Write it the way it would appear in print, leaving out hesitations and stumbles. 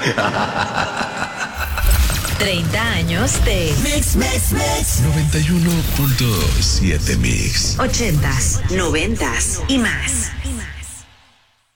30 años de Mix. 91.7 Mix. 80s, 90s y más.